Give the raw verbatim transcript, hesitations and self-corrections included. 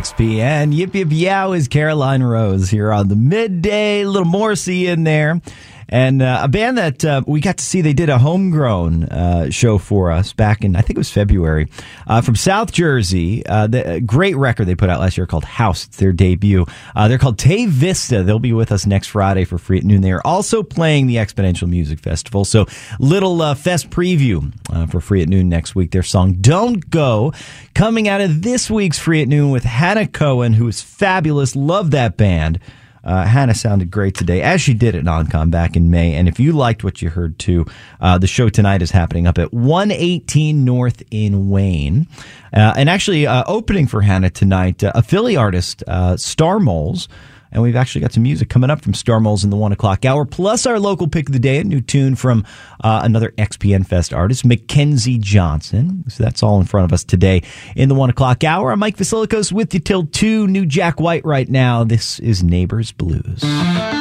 X P N. Yip Yip Yow is Caroline Rose here on the midday. A little Morrissey in there. And uh, a band that uh, we got to see, they did a homegrown uh, show for us back in, I think it was February, uh, from South Jersey. Uh, the great record they put out last year called House. It's their debut. Uh, they're called Tay Vista. They'll be with us next Friday for Free at Noon. They are also playing the Exponential Music Festival. So little uh, fest preview uh, for Free at Noon next week. Their song Don't Go, coming out of this week's Free at Noon with Hannah Cohen, who is fabulous. Love that band. Uh, Hannah sounded great today, as she did at NonCon back in May. And if you liked what you heard, too, uh, the show tonight is happening up at one eighteen North in Wayne. Uh, and actually, uh, opening for Hannah tonight, uh, a Philly artist, uh, Star Moles. And we've actually got some music coming up from Star Moles in the one o'clock hour, plus our local pick of the day, a new tune from uh, another X P N Fest artist, Mackenzie Johnson. So that's all in front of us today in the one o'clock hour. I'm Mike Vasilikos with you till two. New Jack White right now. This is Neighbors Blues.